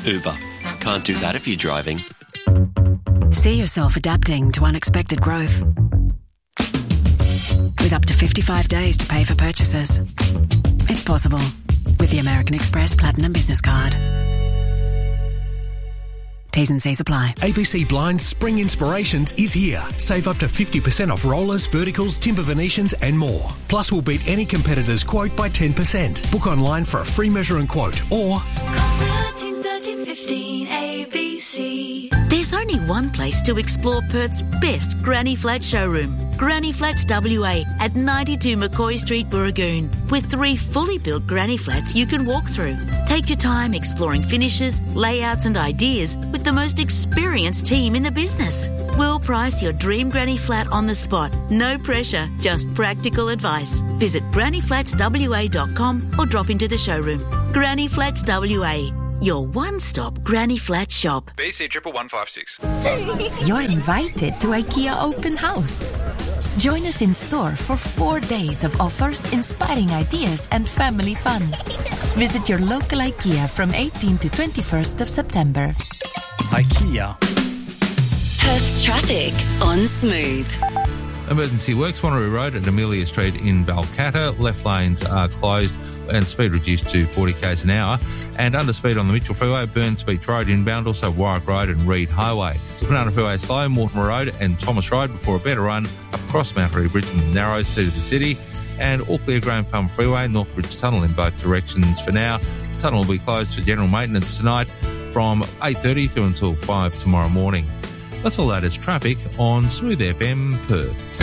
Uber. Can't do that if you're driving. See yourself adapting to unexpected growth. With up to 55 days to pay for purchases. It's possible with the American Express Platinum Business Card. T's and C's apply. ABC Blinds Spring Inspirations is here. Save up to 50% off rollers, verticals, timber Venetians and more. Plus, we'll beat any competitor's quote by 10%. Book online for a free measure and quote or... Call 13 15 ABC. There's only one place to explore Perth's best Granny Flat showroom. Granny Flats WA at 92 McCoy Street, Burragoon. With 3 fully built Granny Flats you can walk through. Take your time exploring finishes, layouts and ideas with the most experienced team in the business. We'll price your dream Granny Flat on the spot. No pressure, just practical advice. Visit grannyflatswa.com or drop into the showroom. Granny Flats WA, your one-stop Granny Flat shop. BC 11156. You're invited to IKEA Open House. Join us in store for 4 days of offers, inspiring ideas and family fun. Visit your local IKEA from 18 to 21st of September. IKEA. Perth's traffic on Smooth. Emergency works, Wanneroo Road at Amelia Street in Balcatta. Left lanes are closed and speed reduced to 40 k's an hour. And under speed on the Mitchell Freeway, Burns Beach Road inbound, also Warwick Road and Reed Highway. Banana Freeway slow, Mortimer Road and Thomas Road before a better run up across Mount Rea Bridge and the Narrows through to the city. And all clear Graham Farm Freeway, Northbridge Tunnel in both directions for now. The tunnel will be closed for general maintenance tonight from 8:30 through until 5 tomorrow morning. That's the latest traffic on Smooth FM Perth.